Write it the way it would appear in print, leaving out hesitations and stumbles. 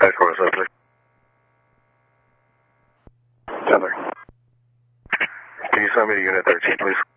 Echo subject. 10-3. Can you send me to Unit 13, please?